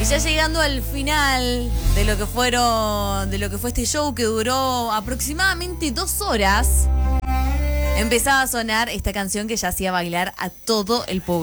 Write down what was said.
Y ya llegando al final de lo que fue este show que duró aproximadamente 2 horas, empezaba a sonar esta canción que ya hacía bailar a todo el público.